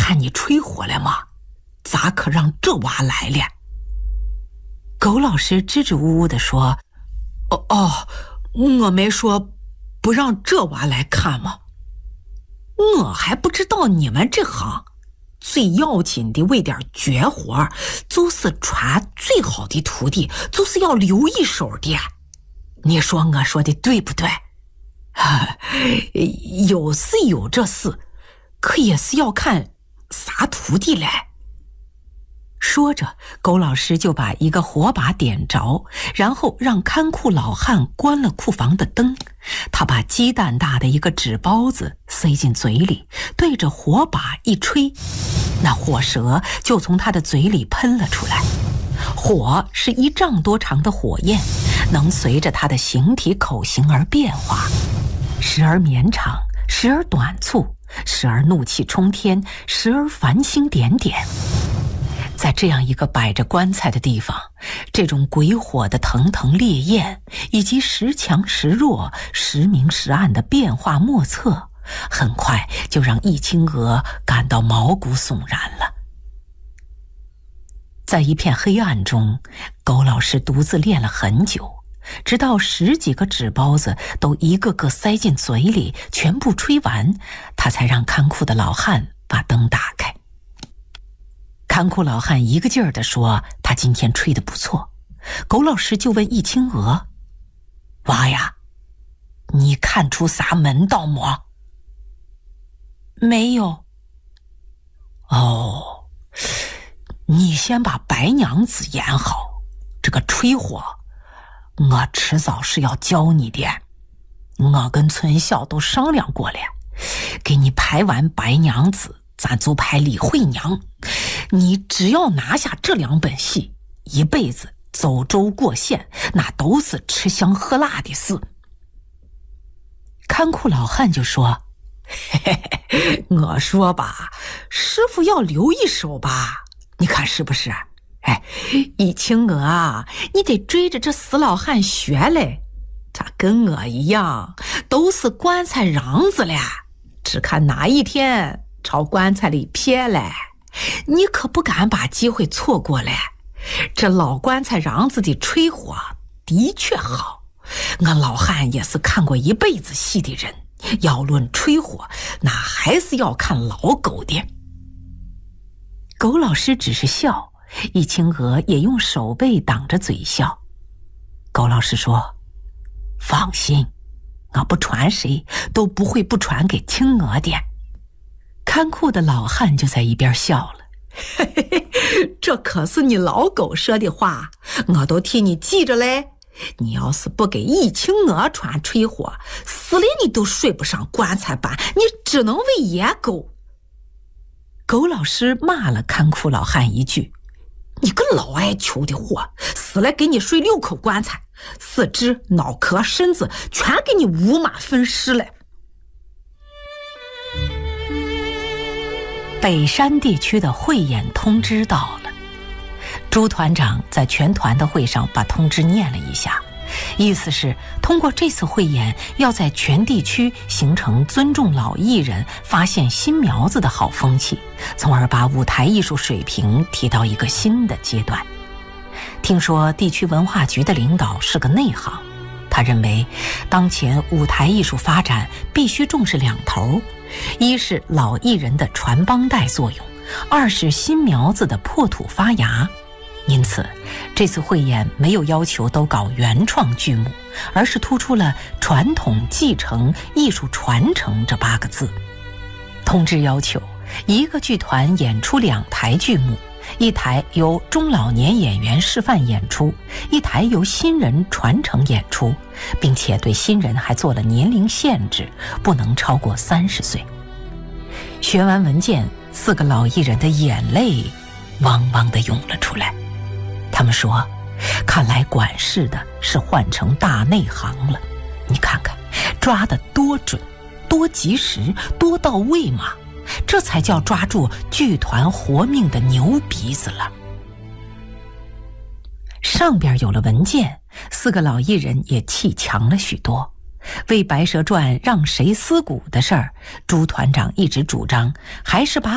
看你吹火了吗？咋可让这娃来了？狗老师支支吾吾地说：我没说不让这娃来看吗？我还不知道你们这行最要紧的为点绝活，就是传最好的徒弟，就是要留一手的。你说我说的对不对？有是有这事，可也是要看啥徒弟来。说着，狗老师就把一个火把点着，然后让看库老汉关了库房的灯。他把鸡蛋大的一个纸包子塞进嘴里，对着火把一吹，那火舌就从他的嘴里喷了出来。火是1丈多长的火焰，能随着他的形体口型而变化，时而绵长，时而短促，时而怒气冲天，时而繁星点点。在这样一个摆着棺材的地方，这种鬼火的腾腾烈焰，以及时强时弱、时明时暗的变化莫测，很快就让易清娥感到毛骨悚然了。在一片黑暗中，狗老师独自练了很久，直到10几个纸包子都一个个塞进嘴里，全部吹完，他才让看库的老汉把灯打开。看库老汉一个劲儿地说他今天吹得不错。狗老师就问易清娥：娃呀，你看出啥门道么？没有。你先把白娘子演好，这个吹火我迟早是要教你的。我跟村校都商量过了，给你排完白娘子，咱就排李慧娘。你只要拿下这2本戏，一辈子走州过县，那都是吃香喝辣的事。看库老汉就说：我说吧，师傅要留一手吧，你看是不是？易清娥啊，你得追着这死老汉学嘞，他跟我一样都是棺材瓤子了，只看哪一天朝棺材里撇嘞，你可不敢把机会错过嘞。这老棺材瓤子的吹火的确好，我老汉也是看过一辈子戏的人，要论吹火，那还是要看老狗的。狗老师只是笑，易清娥也用手背挡着嘴笑。狗老师说：放心，我不传谁都不会不传给清娥的。看库的老汉就在一边笑了：这可是你老狗说的话，我都替你记着嘞。你要是不给易清娥传吹火，死了你都睡不上棺材板，你只能喂野狗。狗老师骂了看库老汉一句：你个老爱求的货，死了给你睡6口棺材，四肢脑壳身子全给你五马分尸了。北山地区的汇演通知到了，朱团长在全团的会上把通知念了一下，意思是通过这次汇演，要在全地区形成尊重老艺人、发现新苗子的好风气，从而把舞台艺术水平提到一个新的阶段。听说地区文化局的领导是个内行，他认为当前舞台艺术发展必须重视2头，一是老艺人的传帮带作用，二是新苗子的破土发芽。因此这次汇演没有要求都搞原创剧目，而是突出了传统继承、艺术传承这8个字。通知要求一个剧团演出2台剧目，一台由中老年演员示范演出，一台由新人传承演出，并且对新人还做了年龄限制，不能超过30岁。学完文件，4个老艺人的眼泪汪汪地涌了出来。他们说，看来管事的是换成大内行了，你看看抓得多准，多及时，多到位嘛，这才叫抓住剧团活命的牛鼻子了。上边有了文件，4个老艺人也气强了许多。为《白蛇传》让谁撕鼓的事儿，朱团长一直主张还是把